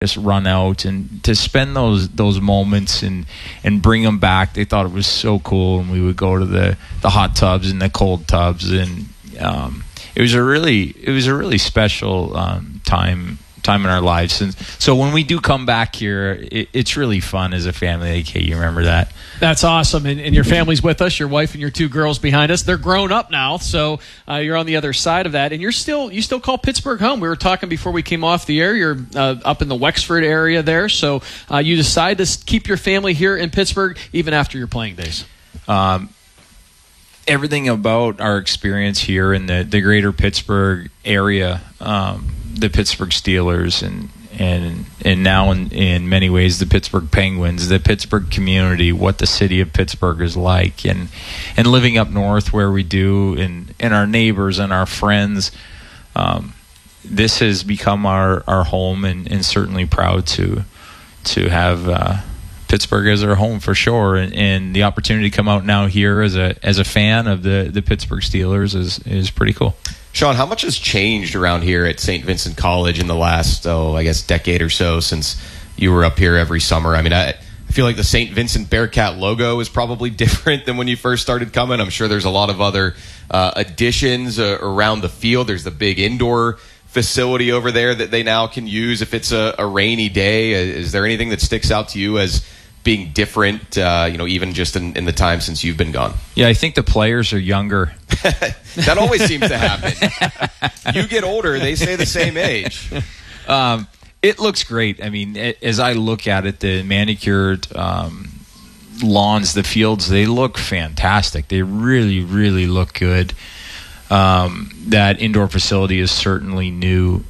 just run out, and to spend those moments and bring them back. They thought it was so cool, and we would go to the hot tubs and the cold tubs, and it was a really special time in our lives. And so when we do come back here, it's really fun as a family. Like, hey, you remember that? That's awesome. And your family's with us, your wife and your two girls behind us. They're grown up now, so you're on the other side of that. And you still call Pittsburgh home. We were talking before we came off the air. You're up in the Wexford area there, so you decide to keep your family here in Pittsburgh even after your playing days. Everything about our experience here in the greater Pittsburgh area, the Pittsburgh Steelers and now in many ways the Pittsburgh Penguins, the Pittsburgh community, what the city of Pittsburgh is like, and living up north where we do, and our neighbors and our friends, this has become our home, and certainly proud to have Pittsburgh as our home for sure, and the opportunity to come out now here as a fan of the Pittsburgh Steelers is pretty cool. Sean, how much has changed around here at St. Vincent College in the last, I guess, decade or so since you were up here every summer? I mean, I feel like the St. Vincent Bearcat logo is probably different than when you first started coming. I'm sure there's a lot of other additions around the field. There's the big indoor facility over there that they now can use if it's a rainy day. Is there anything that sticks out to you as being different, even just in the time since you've been gone? Yeah, I think the players are younger. That always seems to happen. You get older, they stay the same age. It looks great. I mean, as I look at it, the manicured lawns, the fields, they look fantastic. They really, really look good. That indoor facility is certainly new.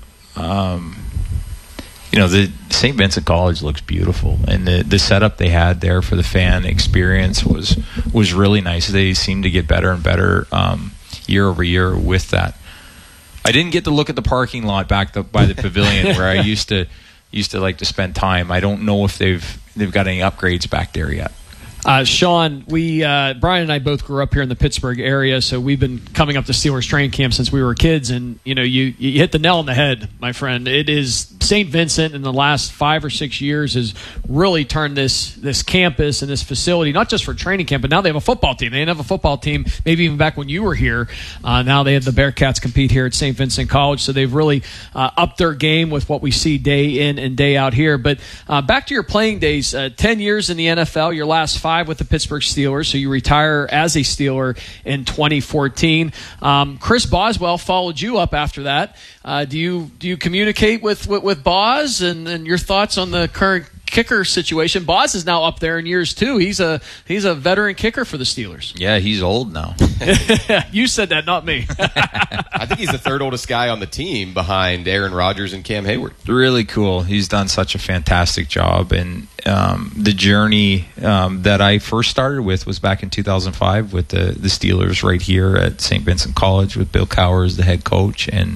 The St. Vincent College looks beautiful, and the setup they had there for the fan experience was really nice. They seem to get better and better year over year with that. I didn't get to look at the parking lot back by the pavilion where I used to like to spend time. I don't know if they've got any upgrades back there yet. Sean, Brian and I both grew up here in the Pittsburgh area, so we've been coming up to Steelers training camp since we were kids, and you hit the nail on the head, my friend. It is St. Vincent in the last 5 or 6 years has really turned this campus and this facility, not just for training camp, but now they have a football team. They didn't have a football team maybe even back when you were here. Now they have the Bearcats compete here at St. Vincent College, so they've really upped their game with what we see day in and day out here. But back to your playing days, 10 years in the NFL, your last 5 with the Pittsburgh Steelers, so you retire as a Steeler in 2014. Chris Boswell followed you up after that. Do you communicate with Boz and your thoughts on the current kicker situation? Boz is now up there in years too. He's a veteran kicker for the Steelers. Yeah, he's old now. You said that, not me. I think he's the third oldest guy on the team behind Aaron Rodgers and Cam Hayward. Really cool. He's done such a fantastic job, and the journey that I first started with was back in 2005 with the Steelers right here at St. Vincent College with Bill Cowher as the head coach, and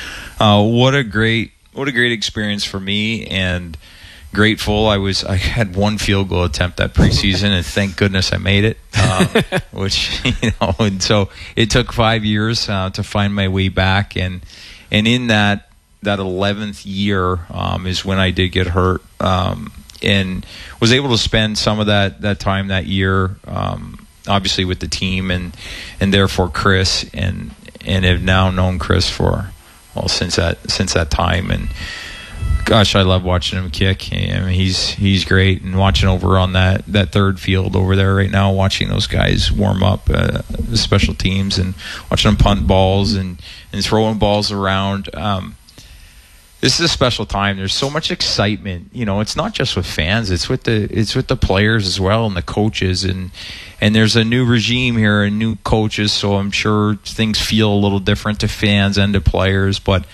what a great experience for me, and grateful. I had one field goal attempt that preseason, and thank goodness I made it. Which and so it took 5 years to find my way back, and in that 11th year is when I did get hurt, and was able to spend some of that time that year, obviously with the team, and therefore Chris, and have now known Chris for since that time, and gosh, I love watching him kick. I mean, he's great, and watching over on that third field over there right now, watching those guys warm up, the special teams, and watching them punt balls and throwing balls around. This is a special time. There's so much excitement. It's not just with fans; it's with the players as well, and the coaches, and there's a new regime here and new coaches. So I'm sure things feel a little different to fans and to players, but.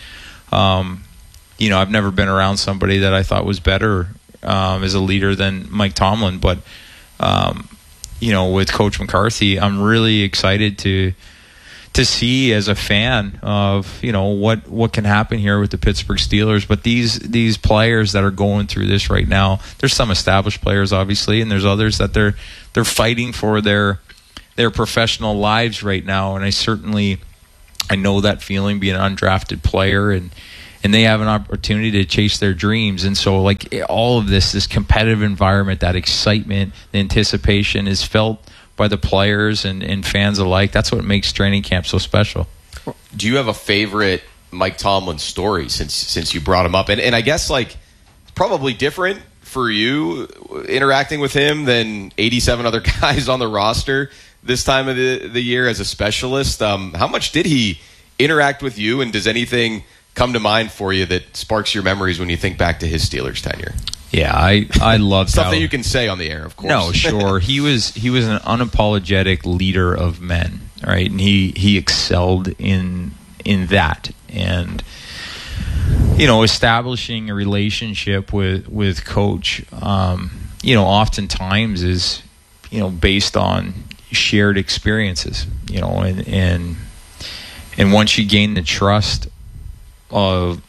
I've never been around somebody that I thought was better as a leader than Mike Tomlin. But, with Coach McCarthy, I'm really excited to see as a fan of, what can happen here with the Pittsburgh Steelers. But these players that are going through this right now, there's some established players, obviously, and there's others that they're fighting for their professional lives right now. And I know that feeling, being an undrafted player, and and they have an opportunity to chase their dreams. And so, like, all of this competitive environment, that excitement, the anticipation is felt by the players and fans alike. That's what makes training camp so special. Do you have a favorite Mike Tomlin story since you brought him up? And I guess, like, it's probably different for you interacting with him than 87 other guys on the roster this time of the year as a specialist. How much did he interact with you, and does anything come to mind for you that sparks your memories when you think back to his Steelers tenure? Yeah, I love stuff that you can say on the air, of course. No, sure. He was an unapologetic leader of men, right? And he excelled in that. And establishing a relationship with coach, oftentimes is based on shared experiences, and once you gain the trust of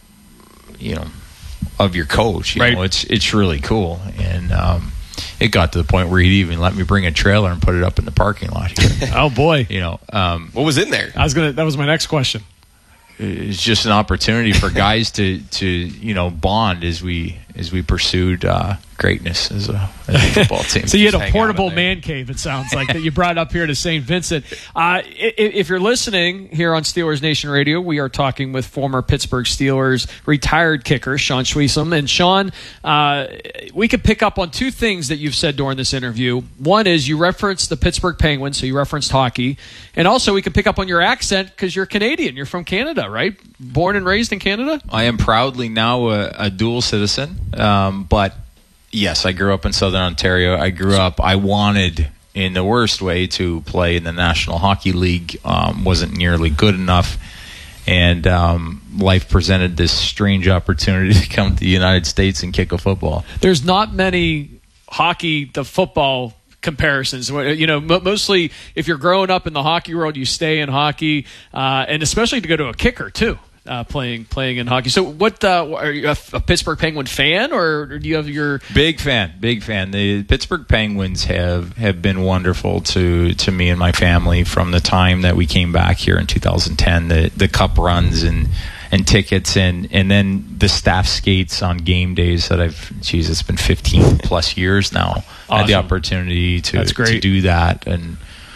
your coach, right, it's really cool. And it got to the point where he'd even let me bring a trailer and put it up in the parking lot here. Oh boy. What was in there? That was my next question. It's just an opportunity for guys to bond as we pursued greatness as a football team. So you had a portable man cave, it sounds like, that you brought up here to St. Vincent. If you're listening here on Steelers Nation Radio, we are talking with former Pittsburgh Steelers retired kicker Sean Schwiesom. And Sean, we could pick up on two things that you've said during this interview. One is you referenced the Pittsburgh Penguins, so you referenced hockey. And also we could pick up on your accent because you're Canadian. You're from Canada, right? Born and raised in Canada? I am proudly now a dual citizen, but yes, I grew up in Southern Ontario. I wanted, in the worst way, to play in the National Hockey League. Wasn't nearly good enough. And life presented this strange opportunity to come to the United States and kick a football. There's not many hockey to football comparisons. Mostly if you're growing up in the hockey world, you stay in hockey, and especially to go to a kicker, too. Playing in hockey. So what are you a Pittsburgh Penguin fan, or do you have your... Big fan. The Pittsburgh Penguins have been wonderful to me and my family from the time that we came back here in 2010, the cup runs and tickets and then the staff skates on game days that it's been 15 plus years now. Awesome. I had the opportunity to do that, and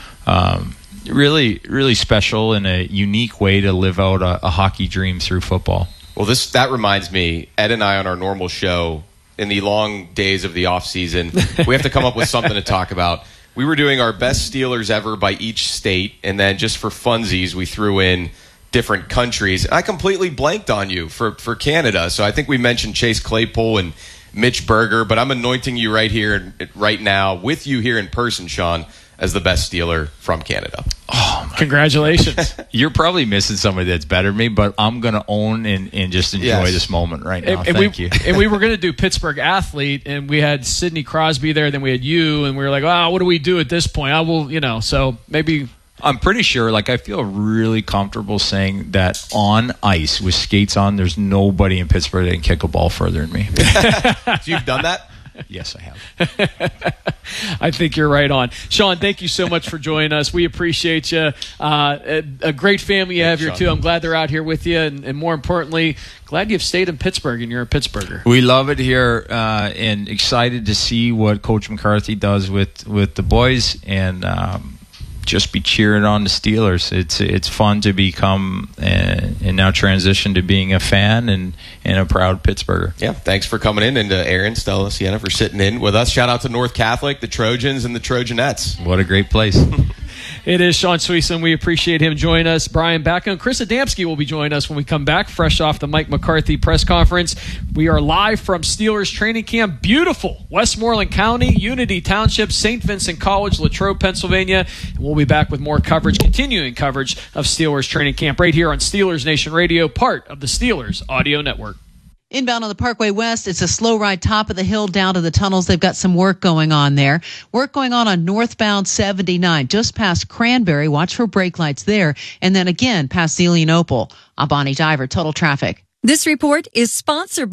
really, really special and a unique way to live out a hockey dream through football. Well, that reminds me, Ed and I on our normal show, in the long days of the off season, we have to come up with something to talk about. We were doing our best Steelers ever by each state, and then just for funsies, we threw in different countries. I completely blanked on you for Canada, so I think we mentioned Chase Claypool and Mitch Berger, but I'm anointing you right here, right now, with you here in person, Sean, as the best Steeler from Canada. Oh, congratulations. You're probably missing somebody that's better than me, but I'm going to own and just enjoy this moment right now. Thank you. And we were going to do Pittsburgh athlete, and we had Sidney Crosby there, then we had you, and we were like, what do we do at this point? So maybe... I'm pretty sure, I feel really comfortable saying that on ice with skates on, there's nobody in Pittsburgh that can kick a ball further than me. So you've done that? Yes, I have. I think you're right on. Sean, thank you so much for joining us. We appreciate you. A great family you have here, too. I'm glad they're out here with you. And more importantly, glad you've stayed in Pittsburgh and you're a Pittsburgher. We love it here and excited to see what Coach McCarthy does with the boys and just be cheering on the Steelers. It's fun to become and now transition to being a fan and a proud Pittsburgher. Yeah, thanks for coming in, and to Aaron, Stella, Sienna for sitting in with us. Shout out to North Catholic, the Trojans, and the Trojanettes. What a great place. It is Sean Schwiesom. We appreciate him joining us. Brian Backo and Chris Adamski will be joining us when we come back, fresh off the Mike McCarthy press conference. We are live from Steelers training camp. Beautiful Westmoreland County, Unity Township, St. Vincent College, Latrobe, Pennsylvania. And we'll be back with more coverage, continuing coverage of Steelers training camp right here on Steelers Nation Radio, part of the Steelers Audio Network. Inbound on the Parkway West, it's a slow ride top of the hill down to the tunnels. They've got some work going on there. Work going on northbound 79, just past Cranberry. Watch for brake lights there. And then again, past Zelian Opal. I'm Bonnie Diver, Total Traffic. This report is sponsored by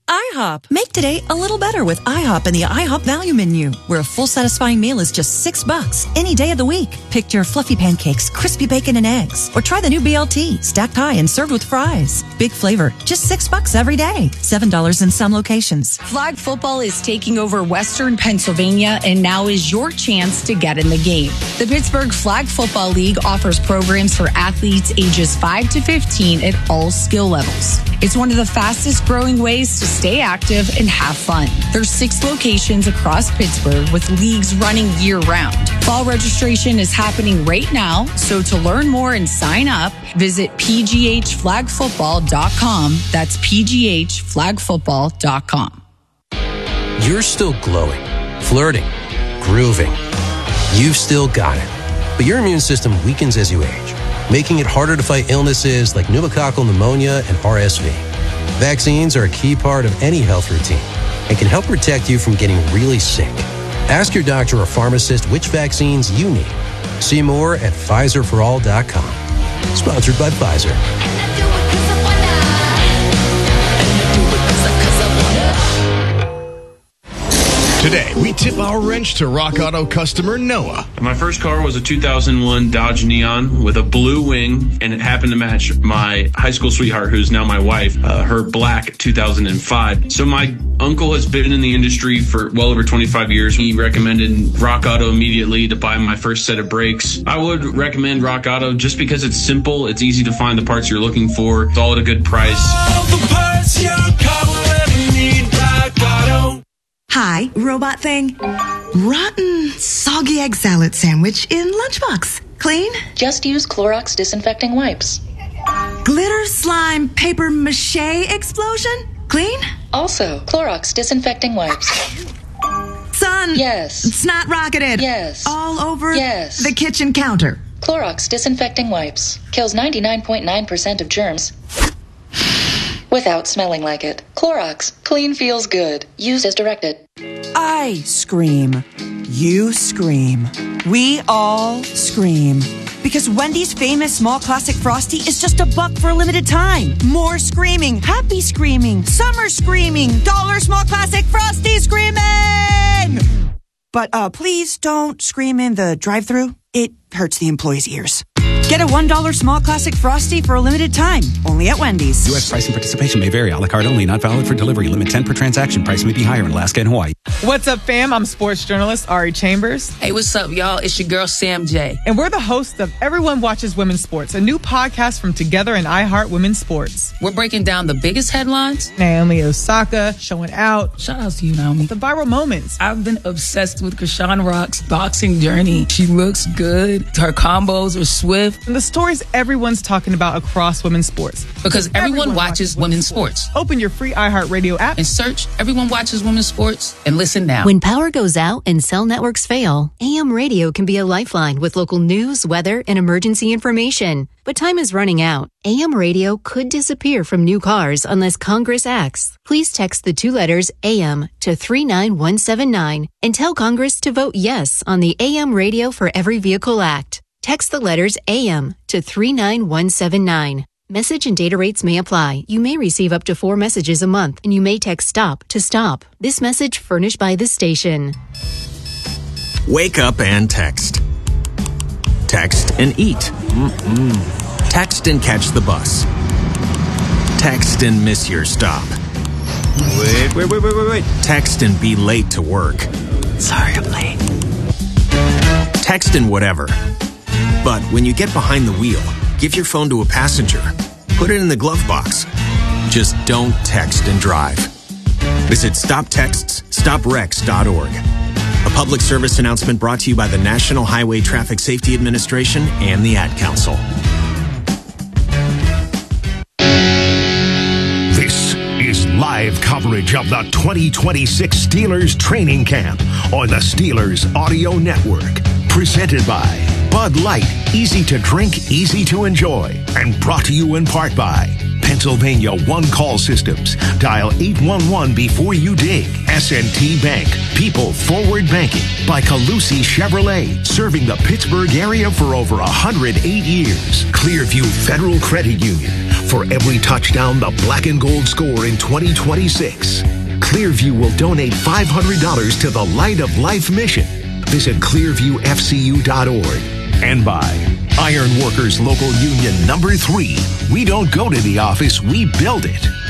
IHOP. Make today a little better with IHOP and the IHOP value menu, where a full satisfying meal is just $6 any day of the week. Pick your fluffy pancakes, crispy bacon and eggs, or try the new BLT, stacked high and served with fries. Big flavor, just $6 every day. $7 in some locations. Flag football is taking over Western Pennsylvania, and now is your chance to get in the game. The Pittsburgh Flag Football League offers programs for athletes ages 5 to 15 at all skill levels. It's one of the fastest growing ways to stay active and have fun. There's 6 locations across Pittsburgh with leagues running year round. Fall registration is happening right now, so to learn more and sign up, visit pghflagfootball.com. That's pghflagfootball.com. You're still glowing, flirting, grooving. You've still got it. But your immune system weakens as you age, making it harder to fight illnesses like pneumococcal pneumonia and RSV. Vaccines are a key part of any health routine and can help protect you from getting really sick. Ask your doctor or pharmacist which vaccines you need. See more at PfizerForAll.com. Sponsored by Pfizer. Today, we tip our wrench to Rock Auto customer Noah. My first car was a 2001 Dodge Neon with a blue wing, and it happened to match my high school sweetheart, who's now my wife, her black 2005. So my uncle has been in the industry for well over 25 years. He recommended Rock Auto immediately to buy my first set of brakes. I would recommend Rock Auto just because it's simple, it's easy to find the parts you're looking for, it's all at a good price. All the parts your car will ever need, Rock Auto. Hi, robot thing. Rotten, soggy egg salad sandwich in lunchbox. Clean? Just use Clorox disinfecting wipes. Glitter slime paper mache explosion? Clean? Also, Clorox disinfecting wipes. Son. Yes. Snot rocketed. Yes. All over yes. the kitchen counter. Clorox disinfecting wipes. Kills 99.9% of germs without smelling like it. Clorox. Clean feels good. Used as directed. I scream. You scream. We all scream. Because Wendy's famous small classic Frosty is just $1 for a limited time. More screaming. Happy screaming. Summer screaming. $1 small classic Frosty screaming! But please don't scream in the drive-thru. It hurts the employees' ears. Get a $1 small classic Frosty for a limited time. Only at Wendy's. U.S. price and participation may vary. A la carte only. Not valid for delivery. Limit 10 per transaction. Price may be higher in Alaska and Hawaii. What's up, fam? I'm sports journalist Ari Chambers. Hey, what's up, y'all? It's your girl, Sam J. And we're the hosts of Everyone Watches Women's Sports, a new podcast from Together and iHeart Women's Sports. We're breaking down the biggest headlines. Naomi Osaka showing out. Shout out to you, Naomi. The viral moments. I've been obsessed with Krishan Rock's boxing journey. She looks good. Her combos are swift. And the stories everyone's talking about across women's sports. Because everyone watches women's sports. Open your free iHeartRadio app and search Everyone Watches Women's Sports and listen now. When power goes out and cell networks fail, AM radio can be a lifeline with local news, weather, and emergency information. But time is running out. AM radio could disappear from new cars unless Congress acts. Please text the 2 letters AM to 39179 and tell Congress to vote yes on the AM Radio for Every Vehicle Act. Text the letters AM to 39179. Message and data rates may apply. You may receive up to 4 messages a month, and you may text STOP to stop. This message furnished by the station. Wake up and text. Text and eat. Text and catch the bus. Text and miss your stop. Wait. Text and be late to work. Sorry, I'm late. Text and whatever. But when you get behind the wheel, give your phone to a passenger. Put it in the glove box. Just don't text and drive. Visit StopTextsStopWrecks.org. A public service announcement brought to you by the National Highway Traffic Safety Administration and the Ad Council. This is live coverage of the 2026 Steelers training camp on the Steelers Audio Network. Presented by Bud Light, easy to drink, easy to enjoy. And brought to you in part by Pennsylvania one-call systems. Dial 811 before you dig. S&T Bank. People Forward Banking by Calusi Chevrolet. Serving the Pittsburgh area for over 108 years. Clearview Federal Credit Union. For every touchdown the black and gold score in 2026. Clearview will donate $500 to the Light of Life mission. Visit clearviewfcu.org. And by Iron Workers Local Union Number 3. We don't go to the office, we build it.